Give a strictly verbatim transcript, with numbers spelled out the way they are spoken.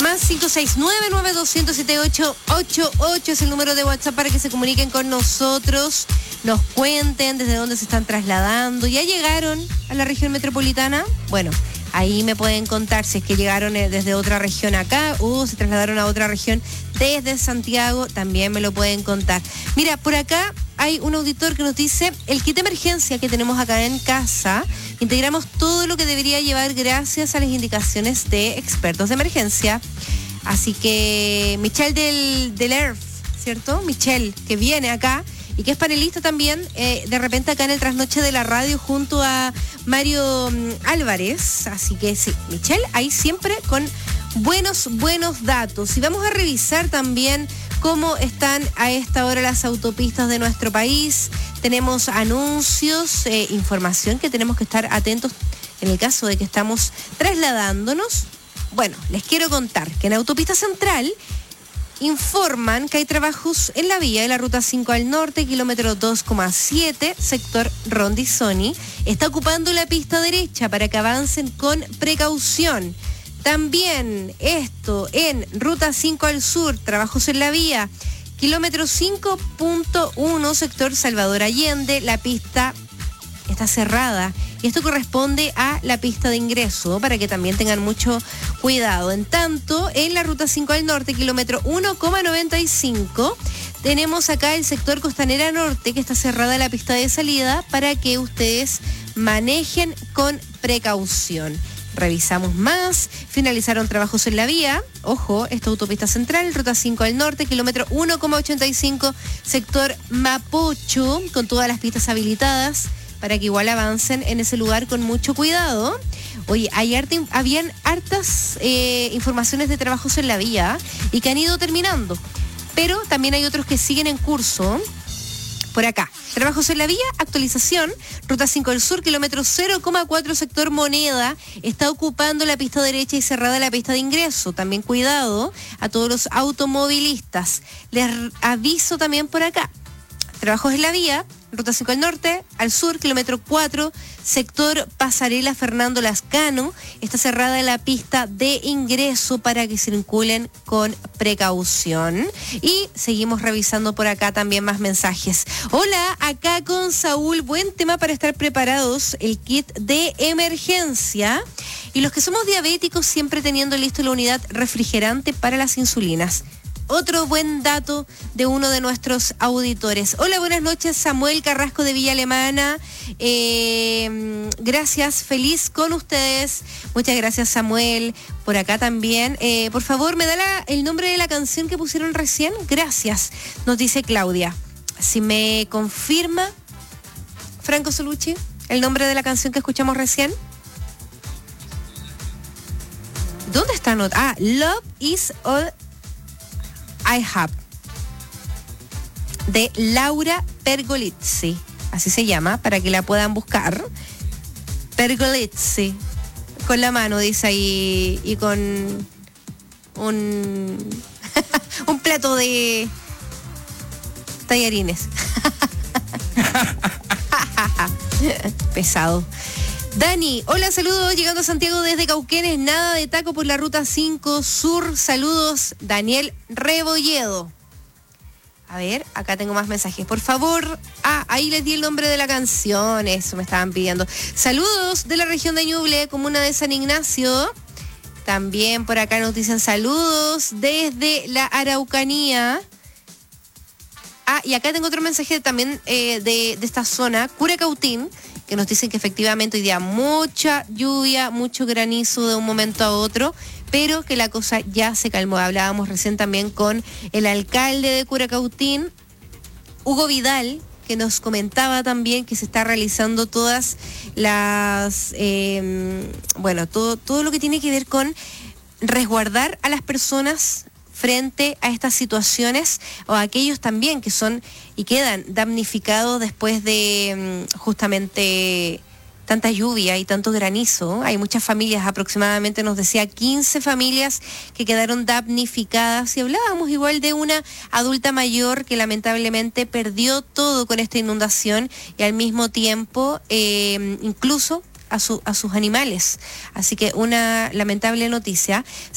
Más cinco seis nueve, nueve dos cero siete ocho ocho ocho es el número de WhatsApp para que se comuniquen con nosotros, nos cuenten desde dónde se están trasladando. ¿Ya llegaron a la región metropolitana? Bueno, ahí me pueden contar si es que llegaron desde otra región acá o se trasladaron a otra región desde Santiago, también me lo pueden contar. Mira, por acá hay un auditor que nos dice, el kit de emergencia que tenemos acá en casa, integramos todo lo que debería llevar gracias a las indicaciones de expertos de emergencia. Así que Michelle del, del E R F, ¿cierto? Michelle, que viene acá y que es panelista también, eh, de repente acá en el Trasnoche de la Radio junto a Mario um, Álvarez. Así que sí, Michelle, ahí siempre con buenos, buenos datos. Y vamos a revisar también cómo están a esta hora las autopistas de nuestro país. Tenemos anuncios, eh, información que tenemos que estar atentos en el caso de que estamos trasladándonos. Bueno, les quiero contar que en Autopista Central informan que hay trabajos en la vía de la Ruta cinco al norte, kilómetro dos coma siete, sector Rondizoni. Está ocupando la pista derecha para que avancen con precaución. También esto en Ruta cinco al sur, trabajos en la vía, kilómetro cinco punto uno, sector Salvador Allende, la pista está cerrada. Y esto corresponde a la pista de ingreso, para que también tengan mucho cuidado. En tanto, en la Ruta cinco al norte, kilómetro uno coma noventa y cinco, tenemos acá el sector Costanera Norte, que está cerrada la pista de salida, para que ustedes manejen con precaución. Revisamos más, finalizaron trabajos en la vía, ojo, esta autopista central, Ruta cinco al norte, kilómetro uno coma ochenta y cinco, sector Mapocho, con todas las pistas habilitadas, para que igual avancen en ese lugar con mucho cuidado. Oye, hay harta, habían hartas eh, informaciones de trabajos en la vía y que han ido terminando, pero también hay otros que siguen en curso. Por acá, trabajos en la vía, actualización, Ruta cinco al sur, kilómetro cero coma cuatro, sector Moneda, está ocupando la pista derecha y cerrada la pista de ingreso. También cuidado a todos los automovilistas. Les aviso también por acá, trabajos en la vía, Ruta cinco al norte, al sur, kilómetro cuatro, sector Pasarela Fernando Lascano, está cerrada la pista de ingreso para que circulen con precaución. Y seguimos revisando por acá también más mensajes. Hola, acá con Saúl, buen tema para estar preparados, el kit de emergencia. Y los que somos diabéticos siempre teniendo listo la unidad refrigerante para las insulinas. Otro buen dato de uno de nuestros auditores. Hola, buenas noches, Samuel Carrasco de Villa Alemana. Eh, gracias, feliz con ustedes. Muchas gracias, Samuel. Por acá también. Eh, por favor, ¿me da la, el nombre de la canción que pusieron recién? Gracias, nos dice Claudia. Si me confirma, Franco Solucci, el nombre de la canción que escuchamos recién. ¿Dónde está? Ah, Love is All I Have, de Laura Pergolizzi, así se llama, para que la puedan buscar. Pergolizzi, con la mano, dice ahí, y con un, un plato de tallarines. Pesado. Dani, hola, saludos, llegando a Santiago desde Cauquenes, nada de taco por la Ruta cinco Sur, saludos, Daniel Rebolledo. A ver, acá tengo más mensajes, por favor. Ah, ahí les di el nombre de la canción, eso me estaban pidiendo. Saludos de la región de Ñuble, comuna de San Ignacio. También por acá nos dicen saludos desde la Araucanía. Ah, y acá tengo otro mensaje también eh, de, de esta zona, Curacautín, que nos dicen que efectivamente hoy día mucha lluvia, mucho granizo de un momento a otro, pero que la cosa ya se calmó. Hablábamos recién también con el alcalde de Curacautín, Hugo Vidal, que nos comentaba también que se está realizando todas las, eh, bueno, todo, todo lo que tiene que ver con resguardar a las personas frente a estas situaciones, o a aquellos también que son y quedan damnificados después de justamente tanta lluvia y tanto granizo. Hay muchas familias, aproximadamente nos decía quince familias que quedaron damnificadas, y hablábamos igual de una adulta mayor que lamentablemente perdió todo con esta inundación, y al mismo tiempo eh, incluso a, su, a sus animales. Así que una lamentable noticia.